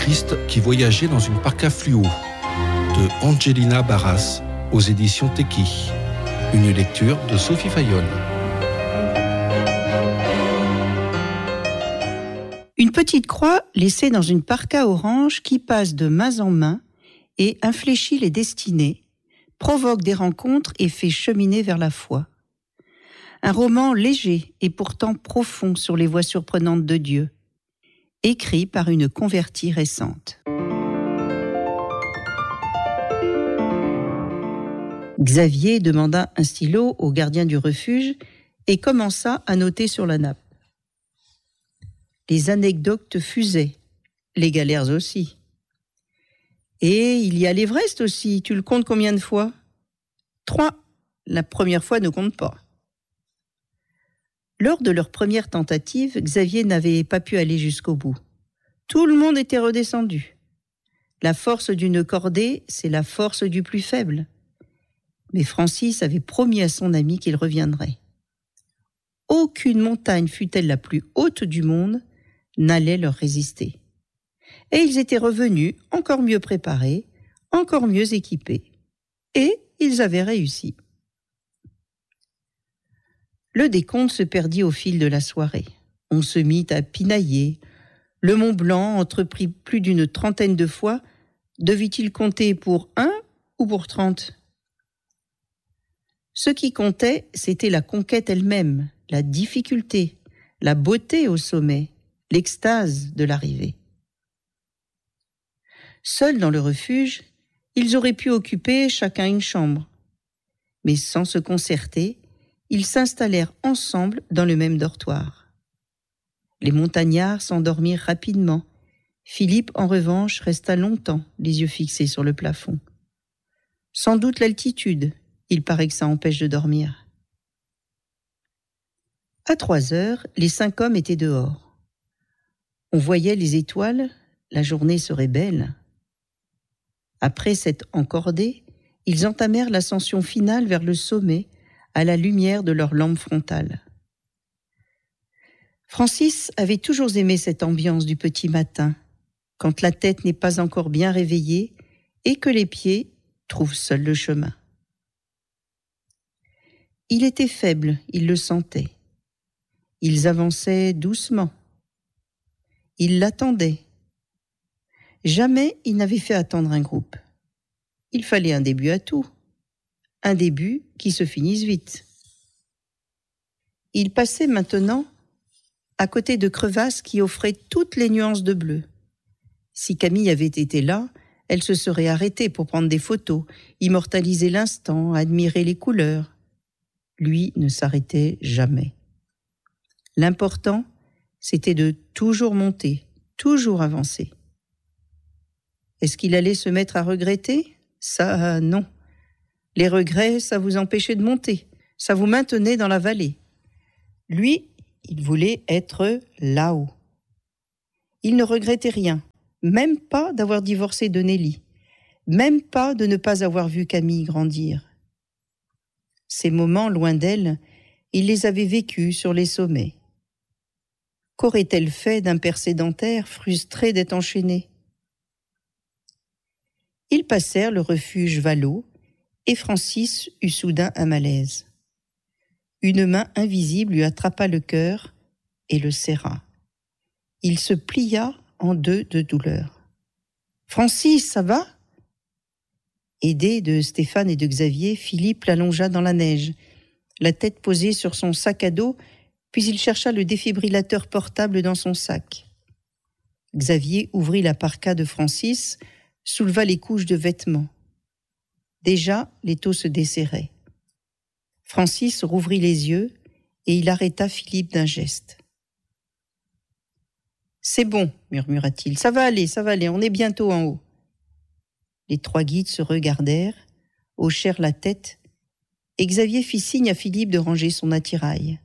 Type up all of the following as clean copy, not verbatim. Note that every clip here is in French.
Christ qui voyageait dans une barque à fluo de Angelina Barras aux éditions Teki. Une lecture de Sophie Fayolle. Une petite croix laissée dans une parka orange qui passe de main en main et infléchit les destinées, provoque des rencontres et fait cheminer vers la foi. Un roman léger et pourtant profond sur les voies surprenantes de Dieu, écrit par une convertie récente. Xavier demanda un stylo au gardien du refuge et commença à noter sur la nappe. Les anecdotes fusaient, les galères aussi. Et il y a l'Everest aussi, tu le comptes combien de fois ? 3. La première fois ne compte pas. Lors de leur première tentative, Xavier n'avait pas pu aller jusqu'au bout. Tout le monde était redescendu. La force d'une cordée, c'est la force du plus faible. Mais Francis avait promis à son ami qu'il reviendrait. Aucune montagne, fût-elle la plus haute du monde, n'allait leur résister. Et ils étaient revenus encore mieux préparés, encore mieux équipés. Et ils avaient réussi. Le décompte se perdit au fil de la soirée. On se mit à pinailler. Le Mont Blanc, entrepris plus d'une 30aine de fois, devait-il compter pour 1 ou pour 30 ? Ce qui comptait, c'était la conquête elle-même, la difficulté, la beauté au sommet, l'extase de l'arrivée. Seuls dans le refuge, ils auraient pu occuper chacun une chambre. Mais sans se concerter, ils s'installèrent ensemble dans le même dortoir. Les montagnards s'endormirent rapidement. Philippe, en revanche, resta longtemps, les yeux fixés sur le plafond. Sans doute l'altitude, il paraît que ça empêche de dormir. À 3 heures, les 5 hommes étaient dehors. On voyait les étoiles, la journée serait belle. Après s'être encordés, ils entamèrent l'ascension finale vers le sommet à la lumière de leur lampe frontale. Francis avait toujours aimé cette ambiance du petit matin, quand la tête n'est pas encore bien réveillée et que les pieds trouvent seuls le chemin. Il était faible, il le sentait. Ils avançaient doucement. Il l'attendait. Jamais il n'avait fait attendre un groupe. Il fallait un début à tout. Un début qui se finisse vite. Il passait maintenant à côté de crevasses qui offraient toutes les nuances de bleu. Si Camille avait été là, elle se serait arrêtée pour prendre des photos, immortaliser l'instant, admirer les couleurs. Lui ne s'arrêtait jamais. L'important, c'était de toujours monter, toujours avancer. Est-ce qu'il allait se mettre à regretter ? Ça, non. Les regrets, ça vous empêchait de monter, ça vous maintenait dans la vallée. Lui, il voulait être là-haut. Il ne regrettait rien, même pas d'avoir divorcé de Nelly, même pas de ne pas avoir vu Camille grandir. Ces moments, loin d'elle, il les avait vécus sur les sommets. Qu'aurait-elle fait d'un père sédentaire, frustré d'être enchaîné ? Ils passèrent le refuge Vallot et Francis eut soudain un malaise. Une main invisible lui attrapa le cœur et le serra. Il se plia en deux de douleur. « Francis, ça va ?» Aidé de Stéphane et de Xavier, Philippe l'allongea dans la neige, la tête posée sur son sac à dos, puis il chercha le défibrillateur portable dans son sac. Xavier ouvrit la parka de Francis, souleva les couches de vêtements. Déjà, l'étau se desserrait. Francis rouvrit les yeux et il arrêta Philippe d'un geste. « C'est bon, murmura-t-il, ça va aller, on est bientôt en haut. » Les 3 guides se regardèrent, hochèrent la tête, et Xavier fit signe à Philippe de ranger son attirail.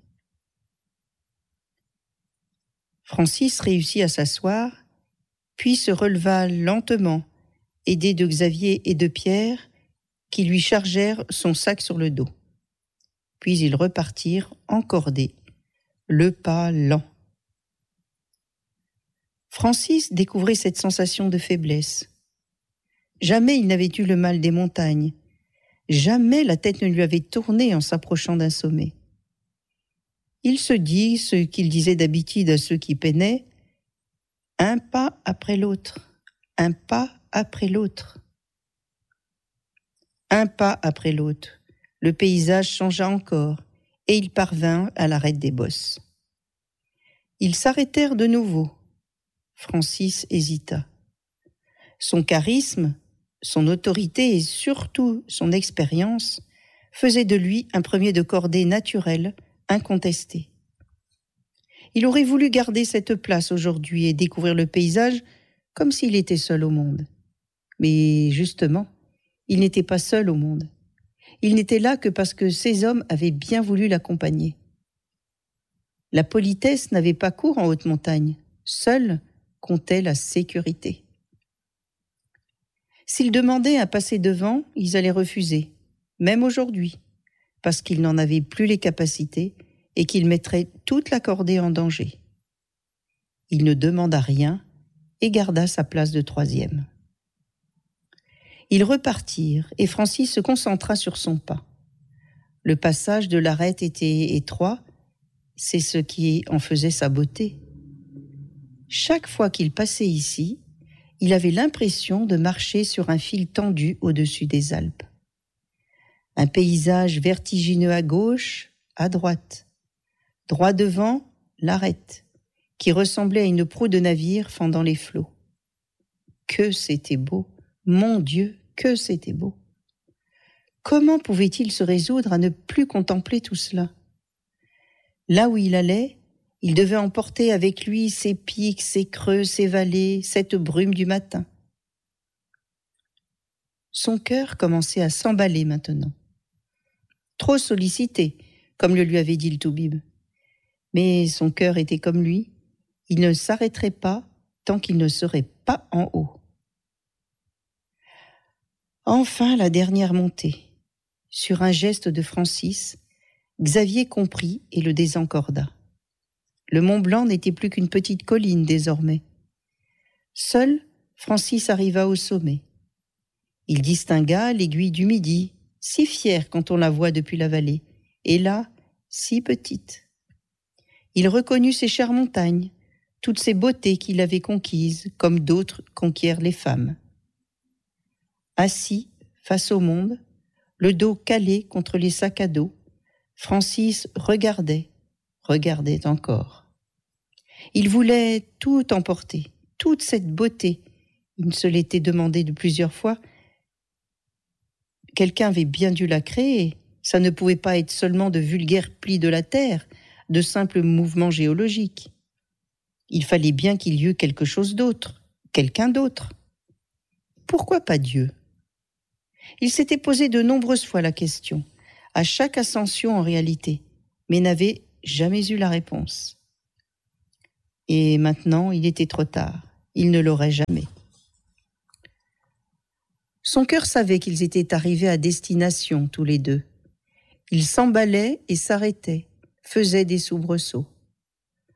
Francis réussit à s'asseoir, puis se releva lentement, aidé de Xavier et de Pierre, qui lui chargèrent son sac sur le dos. Puis ils repartirent encordés, le pas lent. Francis découvrait cette sensation de faiblesse. Jamais il n'avait eu le mal des montagnes. Jamais la tête ne lui avait tourné en s'approchant d'un sommet. Il se dit ce qu'il disait d'habitude à ceux qui peinaient, un pas après l'autre, un pas après l'autre. Un pas après l'autre, le paysage changea encore et il parvint à l'arête des bosses. Ils s'arrêtèrent de nouveau. Francis hésita. Son charisme, son autorité et surtout son expérience faisaient de lui un premier de cordée naturel, incontesté. Il aurait voulu garder cette place aujourd'hui et découvrir le paysage comme s'il était seul au monde. Mais justement, il n'était pas seul au monde. Il n'était là que parce que ces hommes avaient bien voulu l'accompagner. La politesse n'avait pas cours en haute montagne. Seule comptait la sécurité. S'ils demandaient à passer devant, ils allaient refuser, même aujourd'hui, parce qu'ils n'en avaient plus les capacités et qu'ils mettraient toute la cordée en danger. Il ne demanda rien et garda sa place de troisième. Ils repartirent et Francis se concentra sur son pas. Le passage de l'arête était étroit, c'est ce qui en faisait sa beauté. Chaque fois qu'il passait ici, il avait l'impression de marcher sur un fil tendu au-dessus des Alpes. Un paysage vertigineux à gauche, à droite. Droit devant, l'arête, qui ressemblait à une proue de navire fendant les flots. Que c'était beau, mon Dieu, que c'était beau. Comment pouvait-il se résoudre à ne plus contempler tout cela? Là où il allait, il devait emporter avec lui ses pics, ses creux, ses vallées, cette brume du matin. Son cœur commençait à s'emballer maintenant. Trop sollicité, comme le lui avait dit le Toubib. Mais son cœur était comme lui, il ne s'arrêterait pas tant qu'il ne serait pas en haut. Enfin, la dernière montée. Sur un geste de Francis, Xavier comprit et le désencorda. Le Mont Blanc n'était plus qu'une petite colline désormais. Seul, Francis arriva au sommet. Il distingua l'aiguille du Midi, si fière quand on la voit depuis la vallée, et là, si petite. Il reconnut ces chères montagnes, toutes ces beautés qu'il avait conquises, comme d'autres conquièrent les femmes. Assis, face au monde, le dos calé contre les sacs à dos, Francis regardait encore. Il voulait tout emporter, toute cette beauté. Il se l'était demandé de plusieurs fois. Quelqu'un avait bien dû la créer. Ça ne pouvait pas être seulement de vulgaires plis de la terre, de simples mouvements géologiques. Il fallait bien qu'il y eût quelque chose d'autre, quelqu'un d'autre. Pourquoi pas Dieu ? Il s'était posé de nombreuses fois la question, à chaque ascension en réalité, mais n'avait jamais eu la réponse. Et maintenant, il était trop tard. Il ne l'aurait jamais. Son cœur savait qu'ils étaient arrivés à destination tous les deux. Il s'emballait et s'arrêtait, faisait des soubresauts.